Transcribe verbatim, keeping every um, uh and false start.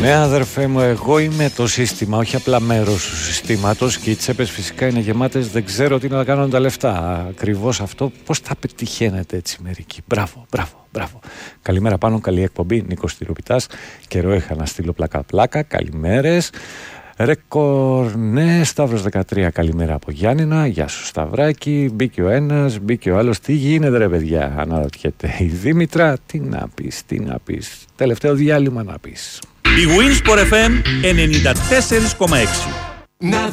Ναι, αδερφέ μου, εγώ είμαι το σύστημα, όχι απλά μέρος του συστήματος, και οι τσέπες φυσικά είναι γεμάτες. Δεν ξέρω τι να κάνουν τα λεφτά. Ακριβώς αυτό, πώς τα πετυχαίνετε έτσι μερικοί. Μπράβο, μπράβο, μπράβο. Καλημέρα πάνω, καλή εκπομπή. Νίκος Τυροπιτάς. Καιρό είχα να στείλω πλάκα-πλάκα. Καλημέρες. Ρεκόρ, ναι, Σταύρος δεκατρία, καλημέρα από Γιάννηνα. Γεια σου Σταυράκη. Μπήκε ο ένας, μπήκε ο άλλος. Τι γίνεται ρε παιδιά, αναρωτιέται η Δήμητρα. Τι να πεις, τι να πεις. Τελευταίο διάλειμμα να πεις. Η Winsport εφ εμ ενενήντα τέσσερα κόμμα έξι.